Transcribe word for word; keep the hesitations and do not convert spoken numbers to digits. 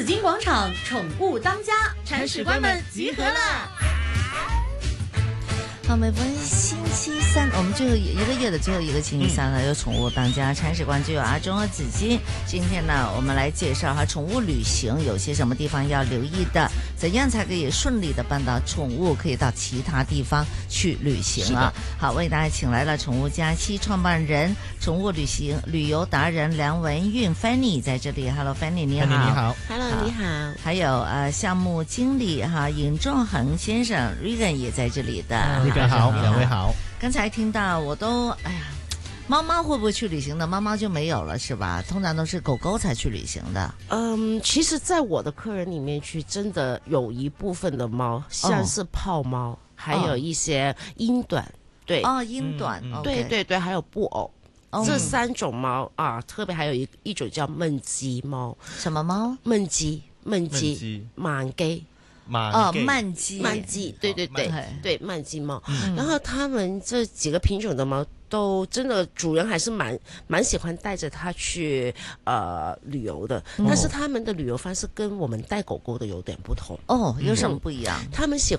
金广场宠物当家，铲屎官们集合了。 好，每逢星期三，我们最后一个月的最后一个星期三呢，有宠物当家，铲屎官就有阿忠和子金。今天呢，我们来介绍哈宠物旅行有些什么地方要留意的，怎样才可以顺利的办到宠物可以到其他地方去旅行啊？好，为大家请来了宠物假期创办人、宠物旅行旅游达人梁文韵 Fanny 在这里。Hello Fanny， 你好。 Fanny 你好。 Hello 你好。 还有呃项目经理哈尹仲恒先生 Regan 也在这里的。 Regan 好，两位好。 刚才听到我都哎呀，猫猫会不会去旅行的？猫猫就没有了是吧？通常都是狗狗才去旅行的。 嗯，其实在我的客人里面去，真的有一部分的猫像是泡猫，哦、还有一些英短，对哦，英短， 嗯 okay、 对对对，还有布偶。 哦、 这三种猫啊，特别还有一一种叫焖鸡猫。 什么猫？ 焖鸡，焖雞，慢雞。 哦，慢雞， 慢雞，对对对， 哦、 对慢雞貓、嗯。然后他们这几个品种的猫都真的主人还是蛮蛮喜欢带着它去呃旅游的、嗯，但是他们的旅游方式跟我们带狗狗的有点不同。 哦，有什么不一样？ 他们喜